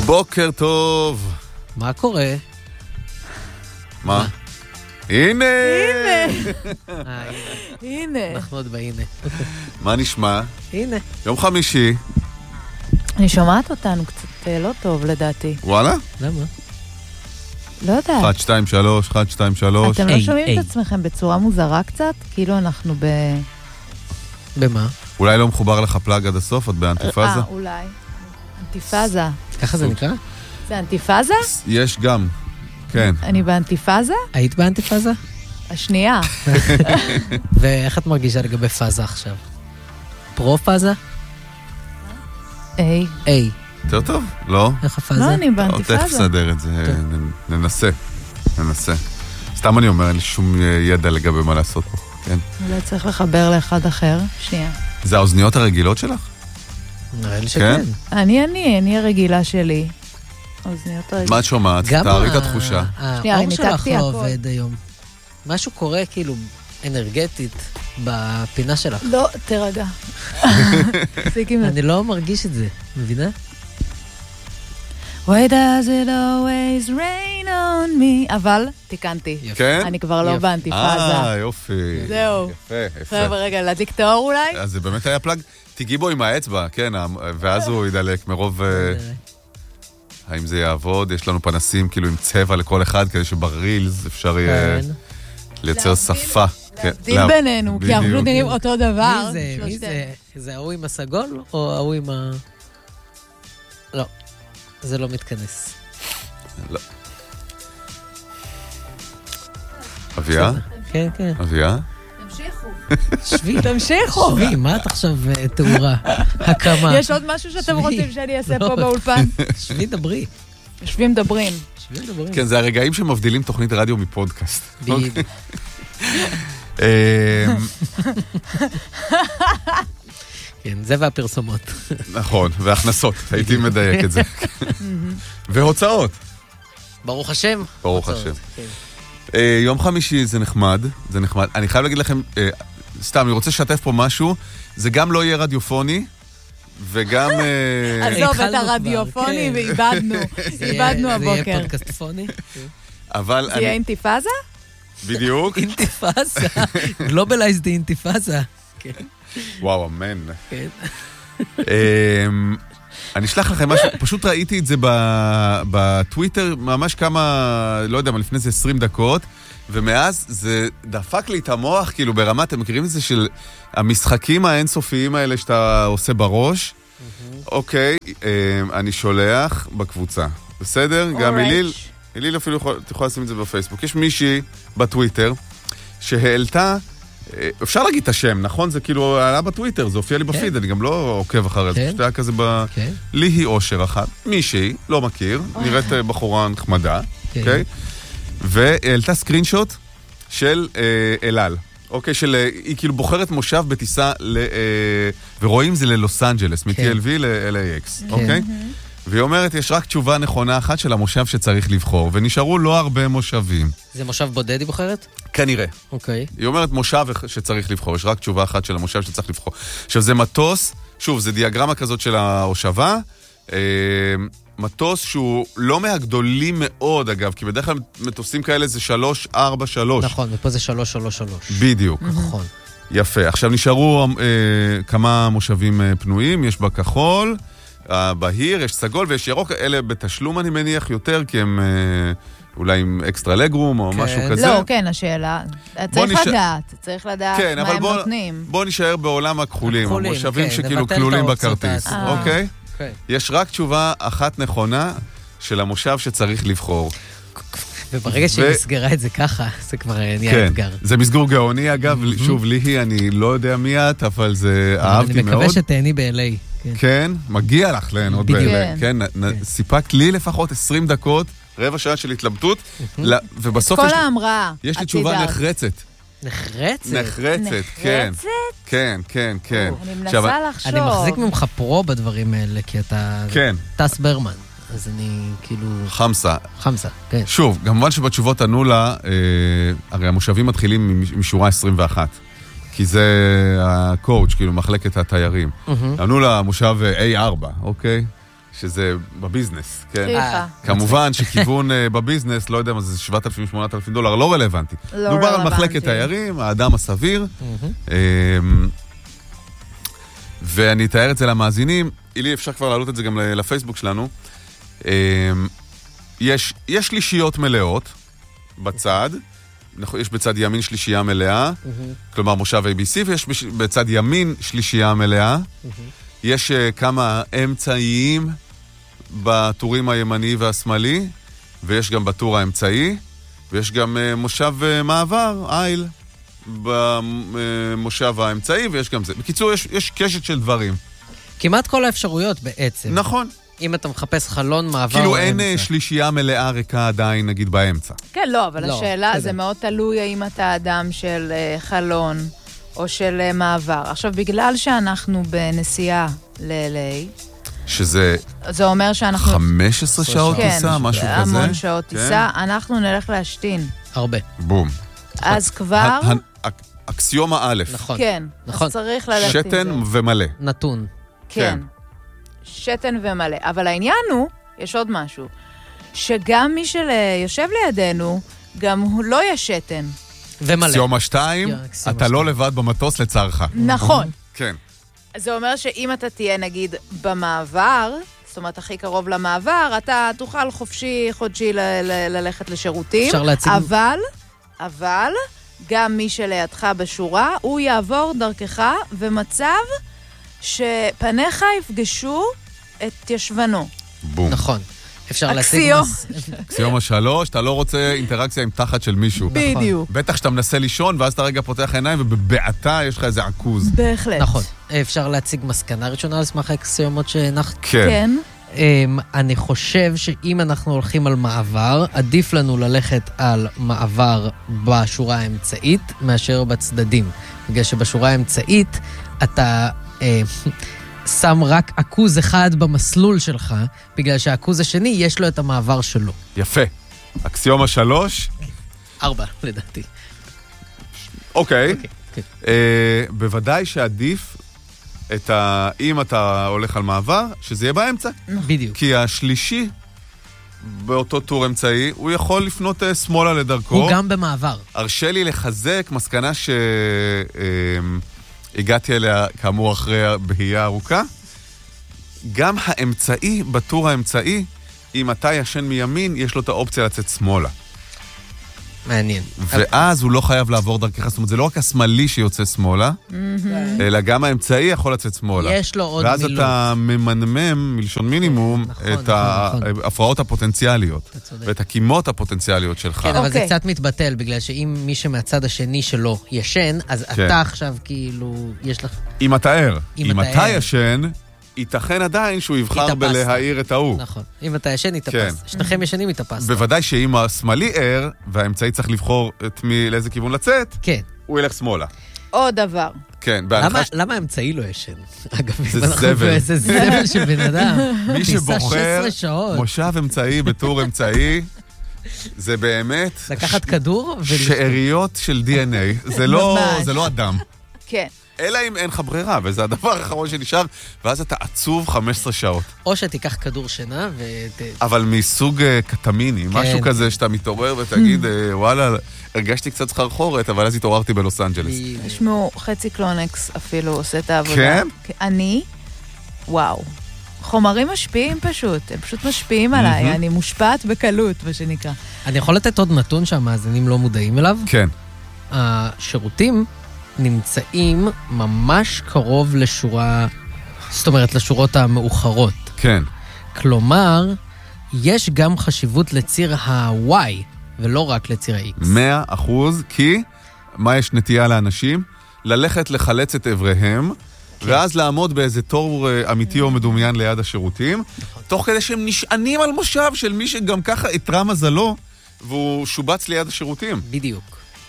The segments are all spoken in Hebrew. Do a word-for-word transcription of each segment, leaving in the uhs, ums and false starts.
בוקר טוב. מה קורה? מה? הנה! הנה! הנה. אנחנו עוד בהנה. מה נשמע? הנה. יום חמישי. אני שומעת אותנו קצת לא טוב לדעתי. וואלה? למה? לא יודעת. אחת, שתיים, שלוש, אחת, שתיים, שלוש. אתם לא שומעים את עצמכם בצורה מוזרה קצת? כאילו אנחנו ב... במה? אולי לא מחובר לך פלאג עד הסוף, את באנטיפאזה? אה, אולי. אנטיפאזה. ככה זה נקרא? זה אנטיפאזה? יש גם, כן. אני באנטיפאזה? היית באנטיפאזה? השנייה. ואיך את מרגישה לגבי פאזה עכשיו? פרו-פאזה? איי. איי. יותר טוב? לא? איך הפאזה? לא, אני באנטיפאזה. תכף סדר את זה, ננסה. ננסה. סתם אני אומר, אין לי שום ידע לגבי מה לעשות פה, כן? אולי צריך לחבר לאחד אחר. שנייה. זה האוזניות הרגילות שלך? נראה לי שכן. אני, אני, אני הרגילה שלי. האוזניות הרגילות. מה את שומעת? תארי את התחושה. האור שלך לא עובד היום. משהו קורה כאילו אנרגטית בפינה שלך. לא, תרגע. אני לא מרגיש את זה, מבינה? Why does it always rain on me? אבל תיקנתי. כן? אני כבר לא באנטיפאזה. אה, יופי. זהו. יפה, יפה. חבר'ה, רגע, להדליק את האור אולי? אז זה באמת היה פלאג. תיגעי בו עם האצבע, כן, ואז הוא ידלק מרוב... האם זה יעבוד? יש לנו פנסים כאילו עם צבע לכל אחד, כדי שברילס אפשר יהיה לייצר שפה. להבדיל בינינו, כי אנחנו נראים אותו דבר. מי זה? מי זה? זה ההוא עם הסגול או ההוא עם ה... לא, זה לא מתכנס. לא. אביה? כן, כן. אביה? תמשיכו. שבי. תמשיכו. שבי, מה את עכשיו תאורה? הקמה. יש עוד משהו שאתם רוצים שאני אעשה פה באולפן? שבי, דברי. יושבים מדברים. שבי, דברי. כן, זה הרגעים שמבדילים תוכנית רדיו מפודקאסט. בדיוק. כן, זה והפרסומות. נכון, והכנסות, הייתי מדייק את זה. והוצאות. ברוך השם. ברוך השם. יום חמישי זה נחמד, זה נחמד. אני חייב להגיד לכם, סתם, אני רוצה לשתף פה משהו, זה גם לא יהיה רדיופוני, וגם... עזוב את הרדיופוני ואיבדנו, איבדנו הבוקר. זה יהיה פודקאסטפוני. אבל... זה יהיה אינטיפאזה? בדיוק. אינטיפאזה. גלובלייזד אינטיפאזה. וואו, אמן. כן. אני אשלח לכם משהו, פשוט ראיתי את זה בטוויטר ממש כמה, לא יודע מה, לפני זה עשרים דקות, ומאז זה דפק לי את המוח, כאילו ברמה, אתם מכירים את זה של המשחקים האינסופיים האלה שאתה עושה בראש? אוקיי, אני שולח בקבוצה, בסדר? גם אליל, אליל אפילו תוכל לשים את זה בפייסבוק. יש מישהי בטוויטר שהעלתה, אפשר להגיד את השם, נכון? זה כאילו עלה בטוויטר, זה הופיע לי בפיד, אני גם לא עוקב אחרי זה, פשוט היה כזה ב... לי היא אושר אחת, מישהי, לא מכיר, נראית בחורה נחמדה, אוקיי? והעלתה סקרינשוט של אלעל, אוקיי? היא כאילו בוחרת מושב בטיסה, ורואים זה ללוס אנג'לס, מ-טי אל וי ל-אל איי אקס, אוקיי? והיא אומרת, יש רק תשובה נכונה אחת של המושב שצריך לבחור, ונשארו לא הרבה מושבים. זה מושב בודד היא בוחרת? כנראה. אוקיי. היא אומרת מושב שצריך לבחור, יש רק תשובה אחת של המושב שצריך לבחור. עכשיו זה מטוס, שוב, זה דיאגרמה כזאת של ההושבה, מטוס שהוא לא מהגדולים מאוד אגב, כי בדרך כלל מטוסים כאלה זה שלוש, ארבע, שלוש. נכון, ופה זה שלוש, שלוש, שלוש. בדיוק. נכון. יפה, עכשיו נשארו כמה מושבים פנויים, יש בכחול, בהיר, יש סגול ויש ירוק, אלה בתשלום אני מניח יותר, כי הם אולי עם אקסטרה לגרום או משהו כזה. לא, כן, השאלה. צריך לדעת, צריך לדעת מה הם נותנים. בוא נשאר בעולם הכחולים, המושבים שכאילו כלולים בכרטיס, אוקיי? יש רק תשובה אחת נכונה של המושב שצריך לבחור. וברגע שהיא מסגרה את זה ככה, זה כבר נהיה אתגר. זה מסגור גאוני, אגב, שוב, ליהי, אני לא יודע מי את, אבל זה אהבתי מאוד. אני מקווה שתהני ב-אל איי. כן, מגיע לך ליהנות ב-אל איי. כן, סיפקת לי לפחות עשרים דקות, רבע שעה של התלבטות, ובסוף כל ההמראה. יש לי תשובה נחרצת. נחרצת? נחרצת, כן. כן, כן, כן. אני מנסה לחשוב. אני מחזיק ממך פרו בדברים האלה, כי אתה טס ברמן. אז אני כאילו... חמסה. חמסה, כן. שוב, כמובן שבתשובות ענו לה, הרי המושבים מתחילים משורה עשרים ואחת. כי זה הקואוץ', כאילו מחלקת התיירים. ענו לה מושב איי ארבע, אוקיי? שזה בביזנס, כן? סליחה. כמובן שכיוון אה, בביזנס, לא יודע מה זה, שבעת אלפים שמונת אלפים דולר, לא רלוונטי. לא דובר על רלוונטי. מחלקת תיירים, האדם הסביר, אה, ואני אתאר את זה למאזינים, אילי אפשר כבר להעלות את זה גם לפייסבוק שלנו, אה, יש, יש שלישיות מלאות בצד, יש בצד ימין שלישייה מלאה, כלומר מושב איי בי סי, ויש בצד ימין שלישייה מלאה, יש uh, כמה אמצעיים בטורים הימני והשמאלי, ויש גם בטור האמצעי, ויש גם uh, מושב uh, מעבר, איל, במושב האמצעי, ויש גם זה. בקיצור, יש, יש קשת של דברים. כמעט כל האפשרויות בעצם. נכון. אם אתה מחפש חלון מעבר... כאילו אין uh, שלישייה מלאה ריקה עדיין, נגיד, באמצע. כן, לא, אבל לא, השאלה, בסדר. זה מאוד תלוי האם אתה אדם של uh, חלון או של uh, מעבר. עכשיו, בגלל שאנחנו בנסיעה ל-אל איי, שזה זה אומר שאנחנו... חמש עשרה שעות כן, טיסה, משהו כזה. המון שעות כן. טיסה, אנחנו נלך להשתין. הרבה. בום. אז כבר... ה- ה- אקסיומה א', נכון. כן, נכון. אז צריך ללכת עם זה. שתן ומלא. נתון. כן. שתן ומלא. אבל העניין הוא, יש עוד משהו, שגם מי שיושב לידינו, גם הוא לא יש שתן. ומלא. אקסיומה שתיים, כן, אקסיומה אתה לא שתיים. לבד במטוס לצערך. נכון. כן. זה אומר שאם אתה תהיה, נגיד, במעבר, זאת אומרת, הכי קרוב למעבר, אתה תוכל חופשי, חודשי ל- ל- ללכת לשירותים. אפשר להציג... אבל, אבל, גם מי שלידך בשורה, הוא יעבור דרכך, ומצב שפניך יפגשו את ישבנו. בום. נכון. אפשר להציג... אקסיום. מס- אקסיומה שלוש, אתה לא רוצה אינטראקציה עם תחת של מישהו. בדיוק. בטח שאתה מנסה לישון, ואז אתה רגע פותח עיניים, ובבעתה יש לך איזה עכוז. בהחלט. נכון. אפשר להציג מסקנה ראשונה על סמך האקסיומות שהנחת. כן. כן. Um, אני חושב שאם אנחנו הולכים על מעבר, עדיף לנו ללכת על מעבר בשורה האמצעית מאשר בצדדים. בגלל שבשורה האמצעית אתה uh, שם רק עכוז אחד במסלול שלך, בגלל שהעכוז השני יש לו את המעבר שלו. יפה. אקסיומה שלוש, ארבע, לדעתי. אוקיי. אוקיי, כן. אה, בוודאי שעדיף את ה... אם אתה הולך על מעבר, שזה יהיה באמצע. בדיוק. כי השלישי באותו טור אמצעי, הוא יכול לפנות אה, שמאלה לדרכו. הוא גם במעבר. הרשה לי לחזק מסקנה שהגעתי אליה, כאמור, אחרי בהייה ארוכה. גם האמצעי, בטור האמצעי, אם אתה ישן מימין, יש לו את האופציה לצאת שמאלה. מעניין. ואז הוא לא חייב לעבור דרכך. זאת אומרת, זה לא רק השמאלי שיוצא שמאלה, אלא גם האמצעי יכול לצאת שמאלה. יש לו עוד ואז מילון. אתה ממנמם, מלשון מינימום, נכון, את נכון, ההפרעות הפוטנציאליות. אתה צודק. ואת הקימות הפוטנציאליות שלך. כן, אבל זה אוקיי. קצת מתבטל, בגלל שאם מי שמהצד השני שלו ישן, אז כן. אתה עכשיו כאילו, יש לך... אם אתה ער. אם אם אתה אתה ער. ישן, ייתכן עדיין שהוא יבחר התאפסת. בלהעיר את ההוא. נכון. אם אתה ישן, כן. התאפסת. שניכם ישנים, התאפסת. בוודאי שאם השמאלי ער, והאמצעי צריך לבחור את מי, לאיזה כיוון לצאת, כן. הוא ילך שמאלה. עוד דבר. כן, למה- בהנחה ש... למה האמצעי לא ישן? אגב, זה אם אנחנו זבל. באיזה זבל של בן אדם. מי טיסה שבוחר שש עשרה שעות. מושב אמצעי בטור אמצעי, זה באמת לקחת כדור ול... שאריות של די אן איי. זה לא, ממש. זה לא אדם. כן. אלא אם אין לך ברירה, וזה הדבר האחרון שנשאר, ואז אתה עצוב חמש עשרה שעות. או שתיקח כדור שינה ות... אבל מסוג אה, קטמיני, משהו כזה שאתה מתעורר ותגיד, אה, וואלה, הרגשתי קצת סחרחורת, אבל אז התעוררתי בלוס אנג'לס. תשמעו, חצי קלונקס אפילו עושה את העבודה. כן? אני, וואו. חומרים משפיעים פשוט, הם פשוט משפיעים עליי, אני מושפעת בקלות, מה שנקרא. אני יכול לתת עוד נתון שהמאזינים לא מודעים אליו? כן. השירותים נמצאים ממש קרוב לשורה, זאת אומרת, לשורות המאוחרות. כן. כלומר, יש גם חשיבות לציר ה-Y, ולא רק לציר ה-X. מאה אחוז, כי מה יש נטייה לאנשים? ללכת לחלץ את עבריהם, ואז לעמוד באיזה תור אה, אמיתי או מדומיין ליד השירותים, תוך כדי שהם נשענים על מושב של מי שגם ככה התרע מזלו, והוא שובץ ליד השירותים. בדיוק.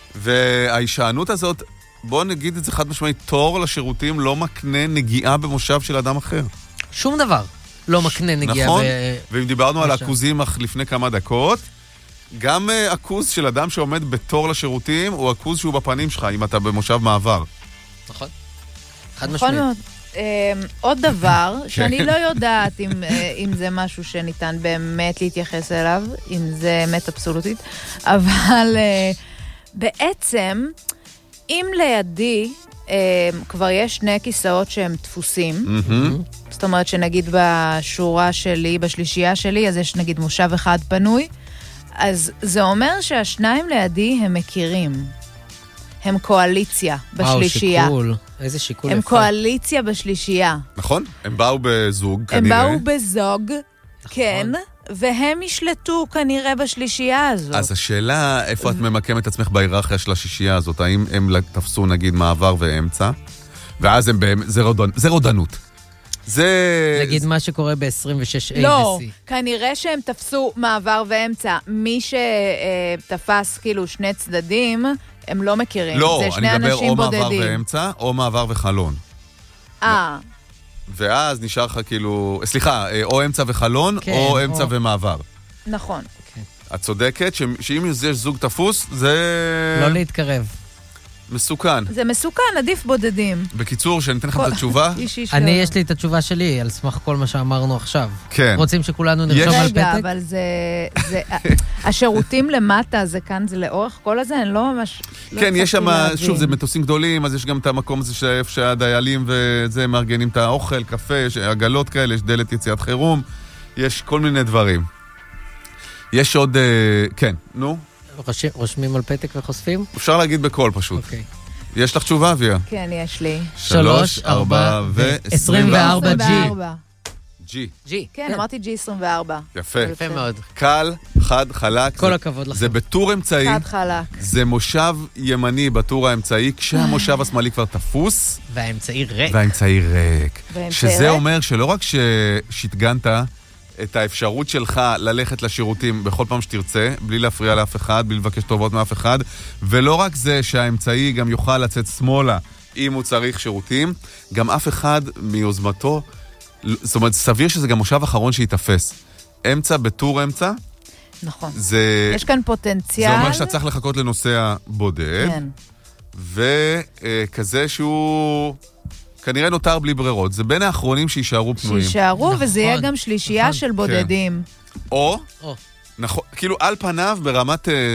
וההישענות הזאת, בואו נגיד את זה חד משמעית, תור לשירותים לא מקנה נגיעה במושב של אדם אחר. שום דבר לא מקנה נגיעה. נכון? ב... ואם דיברנו על עכשיו. עכוזים אך לפני כמה דקות, גם uh, עכוז של אדם שעומד בתור לשירותים, הוא עכוז שהוא בפנים שלך, אם אתה במושב מעבר. נכון. חד נכון משמעית. מאוד. עוד דבר, שאני לא יודעת אם זה משהו שניתן באמת להתייחס אליו, אם זה אמת אבסולוטית, אבל בעצם, אם לידי כבר יש שני כיסאות שהם דפוסים, זאת אומרת שנגיד בשורה שלי, בשלישייה שלי, אז יש נגיד מושב אחד פנוי, אז זה אומר שהשניים לידי הם מכירים. הם קואליציה בשלישייה. וואו, שיקול. איזה שיקול הם יפה. קואליציה בשלישייה. נכון? הם באו בזוג, הם כנראה. באו בזוג, כן, והם ישלטו כנראה בשלישייה הזאת. אז השאלה, איפה את ממקמת את עצמך בהיררכיה של השישייה הזאת? האם הם תפסו נגיד מעבר ואמצע? ואז הם באמת, זה, רודנ... זה רודנות. זה... נגיד מה שקורה ב-עשרים ושש איי לא, ו-C. כנראה שהם תפסו מעבר ואמצע. מי שתפס כאילו שני צדדים, הם לא מכירים. לא, זה שני אני מדבר אנשים או בודדים. מעבר ואמצע, או מעבר וחלון. אה. ואז נשאר לך כאילו, סליחה, או אמצע וחלון, כן, או אמצע או... ומעבר. נכון. את צודקת ש... שאם יש זוג תפוס, זה... לא להתקרב. מסוכן. זה מסוכן, עדיף בודדים. בקיצור, שאני אתן לכם את התשובה. איש איש אני, לא. יש לי את התשובה שלי, על סמך כל מה שאמרנו עכשיו. כן. רוצים שכולנו נרשום על פתק? רגע, אבל זה... זה השירותים למטה, זה כאן, זה לאורך כל הזה, אני לא ממש... כן, יש שם, שוב, זה מטוסים גדולים, אז יש גם את המקום הזה שאיפה שהדיילים וזה מארגנים את האוכל, קפה, יש עגלות כאלה, יש דלת יציאת חירום, יש כל מיני דברים. יש עוד... כן, נו. רושמים על פתק וחושפים? אפשר להגיד בקול פשוט. אוקיי. יש לך תשובה, אביה? כן, יש לי. שלוש, ארבע ועשרים וארבע. ג'י. ג'י. ג'י. כן, אמרתי ג'י עשרים וארבע. יפה. יפה מאוד. קל, חד, חלק. כל הכבוד לכם. זה בטור אמצעי. חד חלק. זה מושב ימני בטור האמצעי, כשהמושב השמאלי כבר תפוס. והאמצעי ריק. והאמצעי ריק. והאמצעי שזה ריק? אומר שלא רק ששתגנת את האפשרות שלך ללכת לשירותים בכל פעם שתרצה, בלי להפריע לאף אחד, בלי לבקש טובות מאף אחד, ולא רק זה שהאמצעי גם יוכל לצאת שמאלה אם הוא צריך שירותים, גם אף אחד מיוזמתו, זאת אומרת, סביר שזה גם מושב אחרון שיתאפס. אמצע בטור אמצע, נכון. זה... יש כאן פוטנציאל. זה אומר שאתה צריך לחכות לנוסע בודד, כן. וכזה שהוא... כנראה נותר בלי ברירות. זה בין האחרונים שישארו פנויים. שישארו, נכון, וזה יהיה גם שלישייה נכון. של בודדים. או, או. נכון, כאילו על פניו ברמת, אה, אה,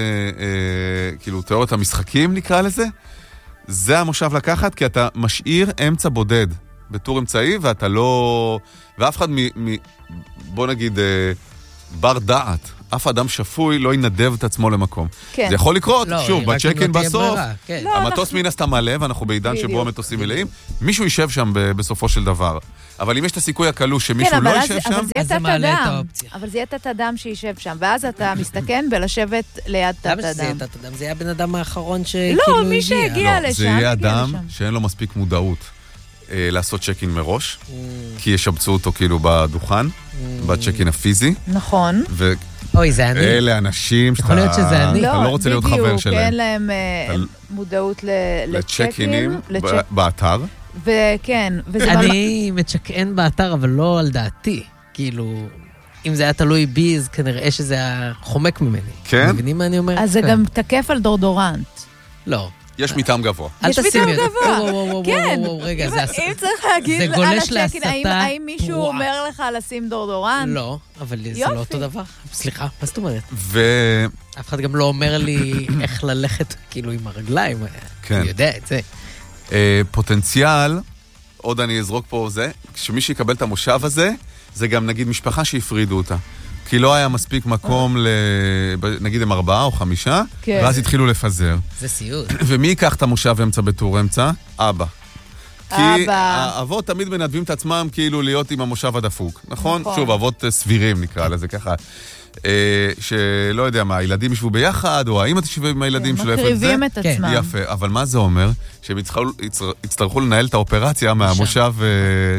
כאילו תיאוריות המשחקים נקרא לזה, זה המושב לקחת, כי אתה משאיר אמצע בודד בטור אמצעי, ואתה לא... ואף אחד מ... מ בוא נגיד, אה, בר דעת, אף אדם שפוי לא ינדב את עצמו למקום. כן. זה יכול לקרות, לא, שוב, רק בצ'קין אם לא תהיה בסוף, ברירה, כן. לא, המטוס אנחנו- מן הסתם מלא, ואנחנו בעידן שבו בדיוק. המטוסים מלאים, מישהו יישב שם ב- בסופו של דבר. אבל אם יש את הסיכוי הקלוש שמישהו כן, לא אבל יישב אז- שם, אבל זה אז זה יהיה מעלה את תת-אדם. האופציה. אבל זה יהיה תת-אדם שישב שם, ואז אתה מסתכן בלשבת ליד למה שזה יהיה תת-אדם. תת-אדם? זה יהיה הבן אדם האחרון שכאילו לא, הגיע. מי שהגיע לא, לשם, זה יהיה הגיע אדם לשם. שאין לו מספיק מודעות אה, לעשות צ'קין מראש, Mm, כי ישבצו אותו כאילו בדוכן, בצ'קין הפיזי, נכון. אוי, זה אני. ואלה אנשים שאתה יכול להיות שזה אני. אתה לא רוצה להיות חבר בדיוק, שלהם. אין להם אה, אתה- מודעות ל- לצ'קינים לצ'קים. ב- לצ'ק- באתר. וכן, וזה... אני מצ'קן באתר, אבל לא על דעתי. כאילו, אם זה היה תלוי בי, אז כנראה שזה היה חומק ממני. כן? מבינים מה אני אומר? אז זה כן. גם תקף על דורדורנט. לא. יש מטעם גבוה. אל יש תשימי פתאום את זה. גבוה. וואו, וואו, וואו, כן. וואו, וואו, רגע, אם- זה הס- אם צריך להגיד זה על גולש הצ'קין, להסתה האם- האם מישהו פרועה. אומר לך לשים דורדורנט? לא, אבל זה יופי. לא אותו דבר. סליחה, מה זאת אומרת? ו... אף אחד גם לא אומר לי איך ללכת כאילו עם הרגליים. כן. אני יודע את זה. אה, פוטנציאל, עוד אני אזרוק פה זה, כשמי שיקבל את המושב הזה, זה גם נגיד משפחה שהפרידו אותה. כי לא היה מספיק מקום, ל... נגיד הם ארבעה או חמישה, כן. ואז התחילו לפזר. זה סיוט. ומי ייקח את המושב אמצע בטור אמצע? אבא. כי אבא. האבות תמיד מנדבים את עצמם כאילו להיות עם המושב הדפוק, נכון? נכון. שוב, אבות אה, סבירים נקרא לזה ככה. אה, שלא יודע מה, הילדים ישבו ביחד, או האמא תשב עם הילדים שלא יפה את זה. מקריבים את כן. עצמם. יפה, אבל מה זה אומר? שהם יצטרכו, יצטר- יצטרכו לנהל את האופרציה מהמושב, אה,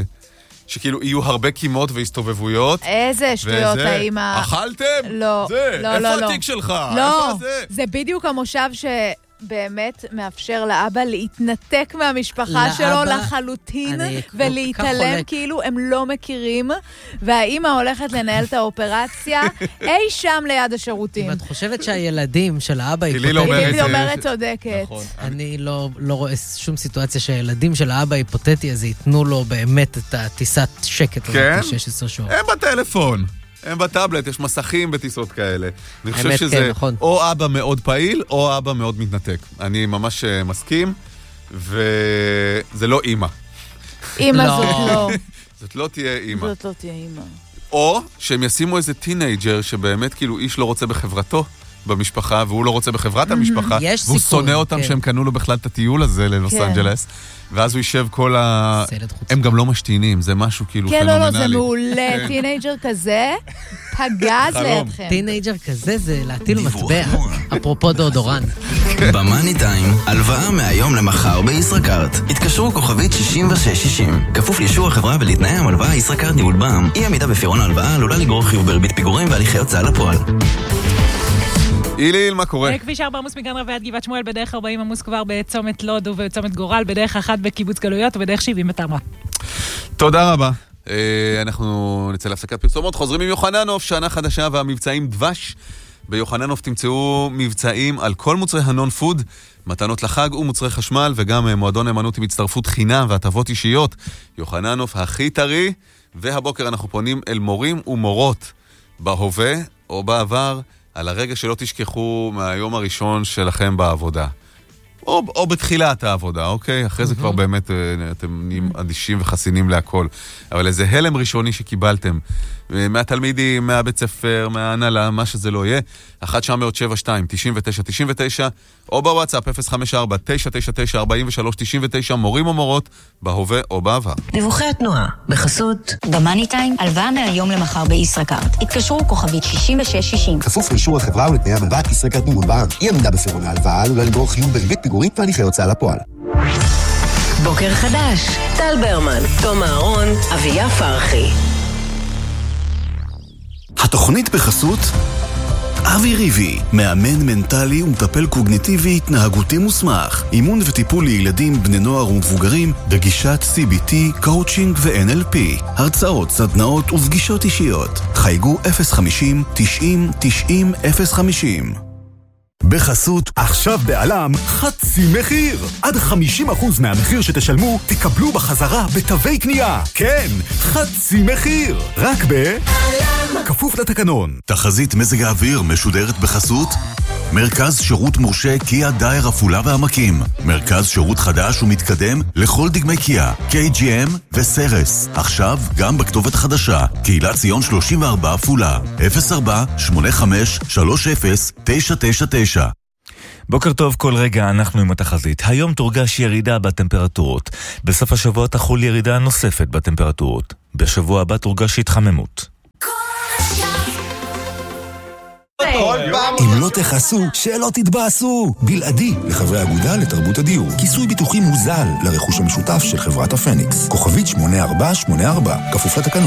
שכאילו יהיו הרבה קימות והסתובבויות. איזה שטויות, וזה, האמא. אכלתם? לא, זה, לא, איפה לא, לא. התיק שלך? לא, איפה זה? זה בדיוק המושב ש... באמת מאפשר לאבא להתנתק מהמשפחה שלו לחלוטין, ולהתעלם כאילו הם לא מכירים, והאמא הולכת לנהל את האופרציה אי שם ליד השירותים. אם את חושבת שהילדים של האבא לילי אומרת צודקת. אני לא רואה שום סיטואציה שהילדים של האבא היפותטי הזה ייתנו לו באמת את הטיסת שקט הזאת שש עשרה שעות. הם בטלפון. הם בטאבלט, יש מסכים בטיסות כאלה. אני חושב שזה או אבא מאוד פעיל, או אבא מאוד מתנתק. אני ממש מסכים, וזה לא אימא. אימא זאת לא. זאת לא תהיה אימא. זאת לא תהיה אימא. או שהם ישימו איזה טינאג'ר, שבאמת כאילו איש לא רוצה בחברתו במשפחה, והוא לא רוצה בחברת המשפחה, והוא שונא אותם שהם קנו לו בכלל את הטיול הזה ללוס אנג'לס, ואז הוא יישב כל ה... הם גם לא משתינים, זה משהו כאילו פנומנלי. כן, לא, לא, זה מעולה. טינאג'ר כזה, פגז לידכם. טינאג'ר כזה זה להטיל מטבע, אפרופו דאודורנט. במאני טיים, הלוואה מהיום למחר בישראכרט. התקשרו כוכבית שישים ושש שישים. כפוף לאישור החברה ולתנאי המלוואה ישראכרט ניהול בע"מ. אי עמידה בפירעון ההלוואה עלולה לגרור חיוב בריבית פיגורים והליכי הוצאה לפועל. איליל, מה קורה? כביש ארבע עמוס מגן רבי עד גבעת שמואל, בדרך ארבעים עמוס כבר בצומת לוד ובצומת גורל, בדרך אחת בקיבוץ גלויות ובדרך שבעים בתרמה. תודה רבה. אנחנו נצא להפסקת פרסומות, חוזרים עם יוחננוף, שנה חדשה והמבצעים דבש. ביוחננוף תמצאו מבצעים על כל מוצרי הנון פוד, מתנות לחג ומוצרי חשמל, וגם מועדון נאמנות עם הצטרפות חינם והטבות אישיות. יוחננוף הכי טרי, והבוקר אנחנו פונים אל מורים ומורות בהווה או בעבר, על הרגע שלא תשכחו מהיום הראשון שלכם בעבודה. או, או בתחילת העבודה, אוקיי? אחרי זה כבר באמת אתם נהיים אדישים וחסינים להכל. אבל איזה הלם ראשוני שקיבלתם, מהתלמידים, מהבית ספר, מההנהלה, מה שזה לא יהיה, אחת תשע אפס שבע שתיים תשעים ותשע תשעים ותשע, או בוואטסאפ אפס חמש ארבע תשע תשע תשע ארבע שלוש תשע תשע, מורים או מורות, בהווה או בעבר. דיווחי התנועה, בחסות במאני טיים, הלוואה מהיום למחר בישראכרט. התקשרו כוכבית שישים ושש שישים. כפוף לאישור החברה ולתנאי המלוואת ישראכרט ניהול בע"מ. אי עמידה בפירעון ההלוואה עלולה לגרור חיוב בריבית פיגורים והליכי הוצאה לפועל. בוקר חדש, טל ברמן, תום אהרון, אביה פרחי. התוכנית בחסות אבי ריבי, מאמן מנטלי ומטפל קוגניטיבי התנהגותי מוסמך, אימון וטיפול לילדים, בני נוער ומבוגרים בגישת סי בי טי, קואוצ'ינג ו-אן אל פי, הרצאות, סדנאות ופגישות אישיות. חייגו אפס חמישים תשעים תשעים אפס חמישים. בחסות עכשיו בעלם חצי מחיר. עד חמישים אחוז מהמחיר שתשלמו תקבלו בחזרה בתווי קנייה. כן, חצי מחיר. רק בעלם. כפוף לתקנון. תחזית מזג האוויר משודרת בחסות מרכז שירות מורשה קיה דייר עפולה והעמקים. מרכז שירות חדש ומתקדם לכל דגמי קיה, קיי ג'י אם וסרס. עכשיו גם בכתובת חדשה, קהילת ציון שלושים וארבע עפולה. אפס ארבע שמונה חמש שלוש אפס תשע תשע תשע. בוקר טוב, כל רגע אנחנו עם התחזית. היום תורגש ירידה בטמפרטורות. בסוף השבוע תחול ירידה נוספת בטמפרטורות. בשבוע הבא תורגש התחממות. אם לא תחסו, שלא תתבאסו. בלעדי לחברי אגודה לתרבות הדיור. כיסוי ביטוחי מוזל לרכוש המשותף של חברת הפניקס. כוכבית שמונה ארבע שמונה ארבע, כפוף לתקנון.